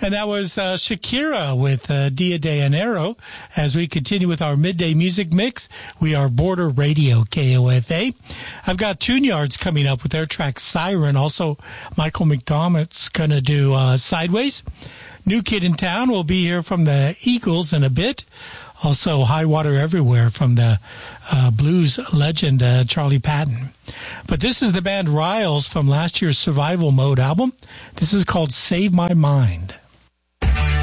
And that was Shakira with Dia de Enero. As we continue with our midday music mix, we are Border Radio, KOFA. I've got Tune Yards coming up with their track Siren. Also, Michael McDermott's going to do Sideways. New Kid in Town will be here from the Eagles in a bit. Also, High Water Everywhere from the blues legend Charlie Patton. But this is the band Riles from last year's Survival Mode album. This is called Save My Mind.